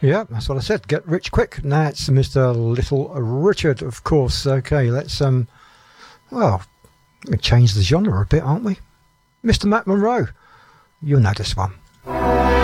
Yeah, that's what I said. Get rich quick. That's Mr. Little Richard, of course. Okay, let's change the genre a bit, aren't we? Mr. Matt Monro, you'll know this one.